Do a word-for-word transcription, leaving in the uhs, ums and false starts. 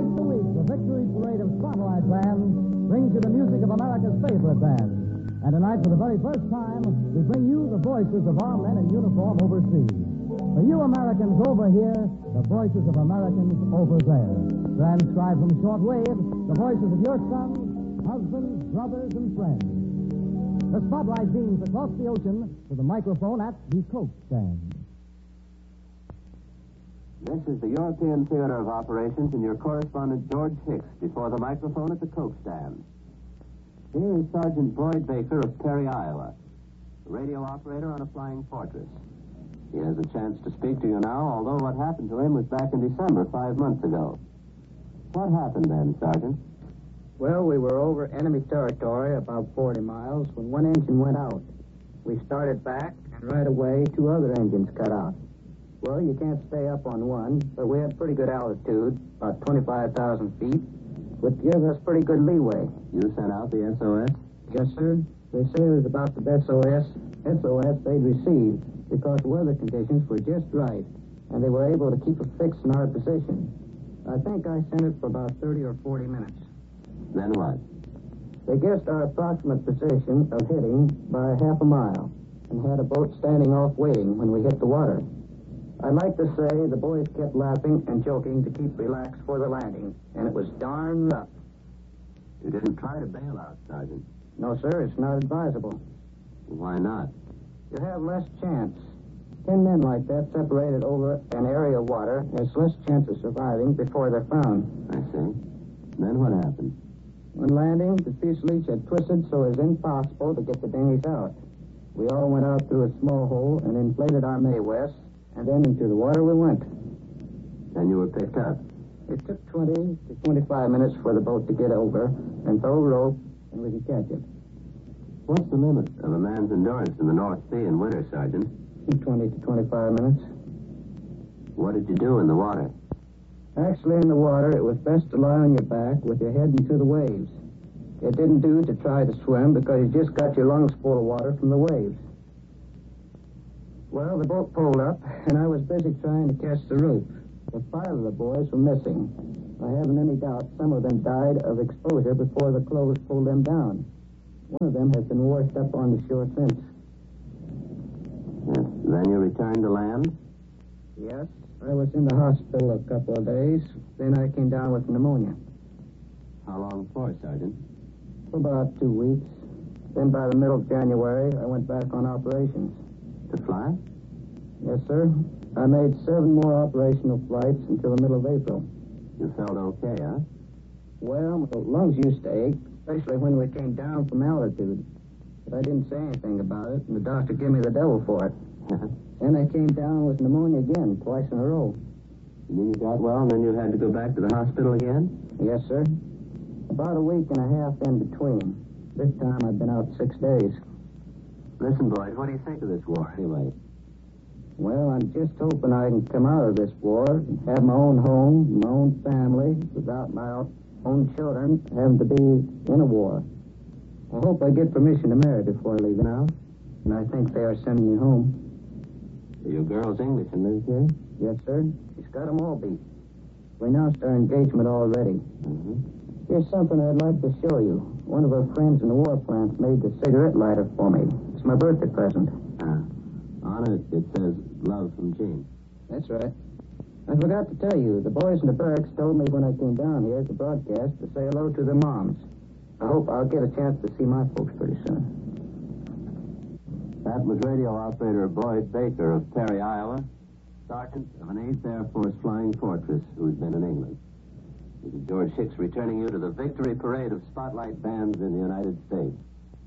Twice a week, the Victory Parade of Spotlight Band brings you the music of America's favorite band. And tonight, for the very first time, we bring you the voices of our men in uniform overseas. For you Americans over here, the voices of Americans over there. Transcribed from shortwave, the voices of your sons, husbands, brothers, and friends. The Spotlight beams across the ocean to the microphone at the Coke stand. This is the European Theater of Operations and your correspondent, George Hicks, before the microphone at the Coke stand. Here is Sergeant Boyd Baker of Perry, Iowa, a radio operator on a flying fortress. He has a chance to speak to you now, although what happened to him was back in December, five months ago. What happened then, Sergeant? Well, we were over enemy territory about forty miles when one engine went out. We started back, and right away, two other engines cut out. Well, you can't stay up on one, but we had pretty good altitude, about twenty-five thousand feet, which gives us pretty good leeway. You sent out the S O S? Yes, sir. They say it was about the S O S, S O S they'd received because weather conditions were just right, and they were able to keep a fix in our position. I think I sent it for about thirty or forty minutes. Then what? They guessed our approximate position of hitting by half a mile and had a boat standing off waiting when we hit the water. I'd like to say the boys kept laughing and joking to keep relaxed for the landing, and it was darn rough. You didn't try to bail out, Sergeant? No, sir, it's not advisable. Why not? You have less chance. Ten men like that separated over an area of water has less chance of surviving before they're found. I see. Then what happened? When landing, the fuselage had twisted so it was impossible to get the dinghies out. We all went out through a small hole and inflated our Mae West, and then into the water we went. Then you were picked up? It took twenty to twenty-five minutes for the boat to get over and throw rope, and we could catch it. What's the limit of a man's endurance in the North Sea in winter, Sergeant? twenty to twenty-five minutes. What did you do in the water? Actually, in the water, it was best to lie on your back with your head into the waves. It didn't do to try to swim because you just got your lungs full of water from the waves. Well, the boat pulled up, and I was busy trying to catch the roof. But five of the boys were missing. I haven't any doubt some of them died of exposure before the clothes pulled them down. One of them has been washed up on the shore since. Yes. Then you returned to land? Yes. I was in the hospital a couple of days. Then I came down with pneumonia. How long for, Sergeant? For about two weeks. Then by the middle of January, I went back on operations. To fly? Yes, sir. I made seven more operational flights until the middle of April. You felt okay, huh? Well, my lungs used to ache, especially when we came down from altitude. But I didn't say anything about it, and the doctor gave me the devil for it. Then I came down with pneumonia again, twice in a row. And then you got well, and then you had to go back to the hospital again? Yes, sir. About a week and a half in between. This time I've been out six days. Listen, Boyd, what do you think of this war, anyway? Well, I'm just hoping I can come out of this war and have my own home, my own family, without my own children having to be in a war. I hope I get permission to marry before I leave now, and I think they are sending me home. Your girl's English and lives here? Yes, sir. She's got 'em all beat. We announced our engagement already. Mm-hmm. Here's something I'd like to show you. One of our friends in the war plants made the cigarette lighter for me. It's my birthday present. Ah. On it, it says, love from Jean. That's right. I forgot to tell you, the boys in the barracks told me when I came down here to broadcast to say hello to their moms. I hope I'll get a chance to see my folks pretty soon. That was radio operator Boyd Baker of Perry, Iowa, sergeant of an eighth Air Force Flying Fortress who's been in England. This is George Hicks returning you to the Victory Parade of Spotlight Bands in the United States.